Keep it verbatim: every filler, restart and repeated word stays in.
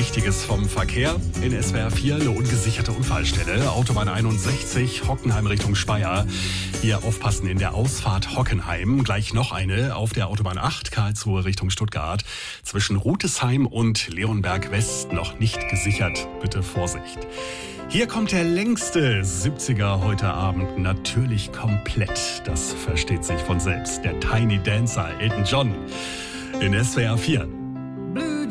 Wichtiges vom Verkehr. In S W R vier eine ungesicherte Unfallstelle. Autobahn einundsechzig, Hockenheim Richtung Speyer. Hier aufpassen in der Ausfahrt Hockenheim. Gleich noch eine auf der Autobahn acht, Karlsruhe Richtung Stuttgart. Zwischen Rutesheim und Leonberg West noch nicht gesichert. Bitte Vorsicht. Hier kommt der längste siebziger heute Abend. Natürlich komplett. Das versteht sich von selbst. Der Tiny Dancer Elton John in S W R vier.